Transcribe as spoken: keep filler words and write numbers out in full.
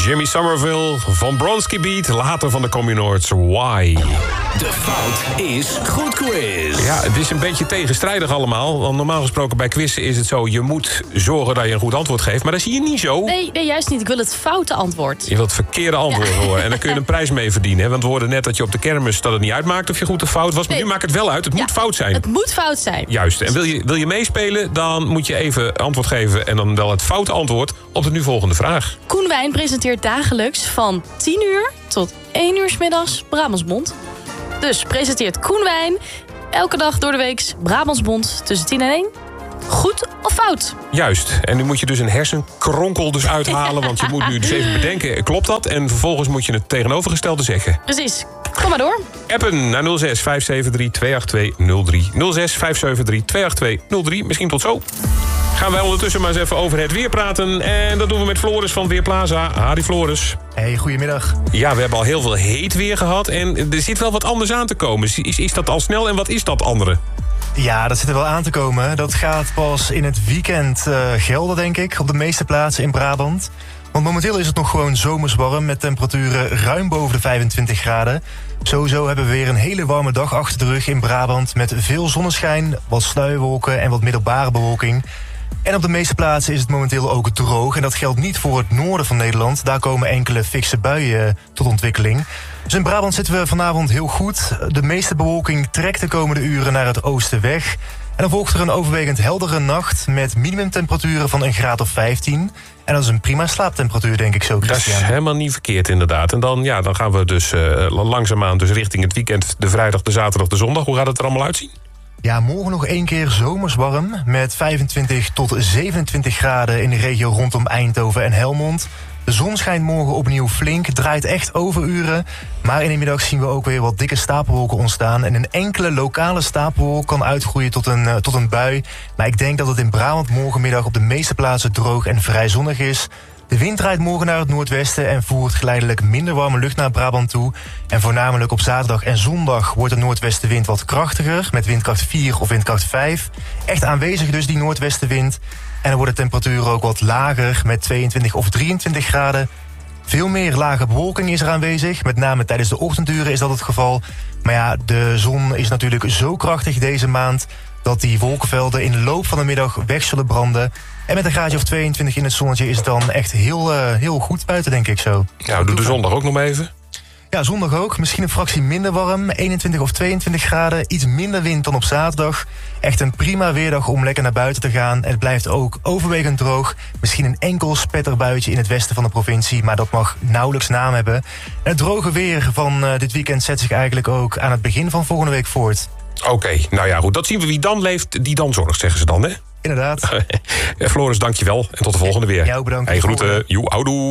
Jimmy Somerville van Bronski Beat, later van de Communards. Why? De fout is goed quiz. Ja, het is een beetje tegenstrijdig allemaal. Want normaal gesproken bij quizzen is het zo... je moet zorgen dat je een goed antwoord geeft. Maar dat zie je niet zo. Nee, nee, juist niet. Ik wil het foute antwoord. Je wilt het verkeerde antwoord ja. horen. En dan kun je een prijs mee verdienen. Hè? Want we hoorden net dat je op de kermis dat het niet uitmaakt... of je goed of fout was. Maar nee. nu maakt het wel uit. Het ja. moet fout zijn. Het moet fout zijn. Juist. En wil je, wil je meespelen, dan moet je even antwoord geven... en dan wel het foute antwoord op de nu volgende vraag. Koen Wijn presenteert dagelijks van tien uur tot één uur 's middags Brabantsbond. Dus presenteert Koen Wijn elke dag door de week Brabantsbond tussen tien en één. Goed of fout? Juist. En nu moet je dus een hersenkronkel dus uithalen... want je moet nu dus even bedenken, klopt dat? En vervolgens moet je het tegenovergestelde zeggen. Precies. Kom maar door. Appen naar nul zes vijf zeven drie twee acht twee nul drie. nul zes vijf zeven drie twee acht twee nul drie. Misschien tot zo. Gaan wij ondertussen maar eens even over het weer praten. En dat doen we met Floris van Weerplaza. Harry Floris. Hey, goedemiddag. Ja, we hebben al heel veel heet weer gehad. En er zit wel wat anders aan te komen. Is, is dat al snel en wat is dat andere? Ja, dat zit er wel aan te komen. Dat gaat pas in het weekend uh, gelden, denk ik. Op de meeste plaatsen in Brabant. Want momenteel is het nog gewoon zomers warm... met temperaturen ruim boven de vijfentwintig graden. Sowieso hebben we weer een hele warme dag achter de rug in Brabant... met veel zonneschijn, wat sluierwolken en wat middelbare bewolking. En op de meeste plaatsen is het momenteel ook droog. En dat geldt niet voor het noorden van Nederland. Daar komen enkele fikse buien tot ontwikkeling. Dus in Brabant zitten we vanavond heel goed. De meeste bewolking trekt de komende uren naar het oosten weg. En dan volgt er een overwegend heldere nacht... met minimumtemperaturen van een graad of vijftien. En dat is een prima slaaptemperatuur, denk ik zo, Christian. Dat is helemaal niet verkeerd, inderdaad. En dan, ja, dan gaan we dus uh, langzaamaan dus richting het weekend... de vrijdag, de zaterdag, de zondag. Hoe gaat het er allemaal uitzien? Ja, morgen nog één keer zomers warm... met vijfentwintig tot zevenentwintig graden in de regio rondom Eindhoven en Helmond. De zon schijnt morgen opnieuw flink, draait echt overuren... maar in de middag zien we ook weer wat dikke stapelwolken ontstaan... en een enkele lokale stapelwolk kan uitgroeien tot een, uh, tot een bui. Maar ik denk dat het in Brabant morgenmiddag op de meeste plaatsen droog en vrij zonnig is... De wind draait morgen naar het noordwesten en voert geleidelijk minder warme lucht naar Brabant toe. En voornamelijk op zaterdag en zondag wordt de noordwestenwind wat krachtiger... met windkracht vier of windkracht vijf. Echt aanwezig dus die noordwestenwind. En dan wordt de temperatuur ook wat lager met tweeëntwintig of drieëntwintig graden. Veel meer lage bewolking is er aanwezig. Met name tijdens de ochtenduren is dat het geval. Maar ja, de zon is natuurlijk zo krachtig deze maand... dat die wolkenvelden in de loop van de middag weg zullen branden... En met een graadje of tweeëntwintig in het zonnetje is het dan echt heel, uh, heel goed buiten, denk ik zo. Nou, doe de zondag ook nog maar even. Ja, zondag ook. Misschien een fractie minder warm. eenentwintig of tweeëntwintig graden. Iets minder wind dan op zaterdag. Echt een prima weerdag om lekker naar buiten te gaan. Het blijft ook overwegend droog. Misschien een enkel spetterbuitje in het westen van de provincie. Maar dat mag nauwelijks naam hebben. En het droge weer van uh, dit weekend zet zich eigenlijk ook aan het begin van volgende week voort. Oké, okay, nou ja, goed. Dat zien we. Wie dan leeft, die dan zorgt, zeggen ze dan, hè? Inderdaad. Floris, dank je wel. En tot de volgende weer. Jou bedankt. Hey, groeten. Joe, houdoe.